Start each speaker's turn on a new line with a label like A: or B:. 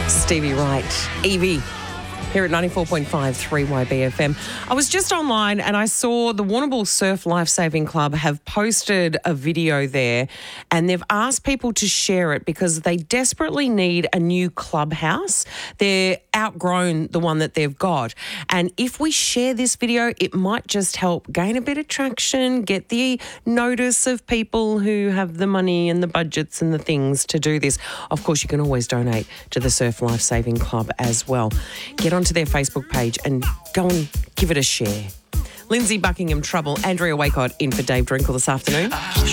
A: Stevie Wright, Evie, here at 94.5 3YBFM. I was just online and I saw the Warrnambool Surf Lifesaving Club have posted a video there, and they've asked people to share it because they desperately need a new clubhouse. They're outgrown the one that they've got. And if we share this video, it might just help gain a bit of traction, get the notice of people who have the money and the budgets and the things to do this. Of course, you can always donate to the Surf Lifesaving Club as well. Get onto their Facebook page and go and give it a share. Lindsay Buckingham Trouble, Andrea Waycott in for Dave Drinkle this afternoon.